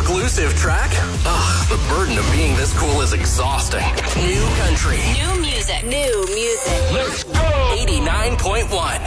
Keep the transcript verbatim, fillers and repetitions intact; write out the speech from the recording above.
exclusive track? Ugh, the burden of being this cool is exhausting. New country. New music. New music. Let's go! eighty-nine point one.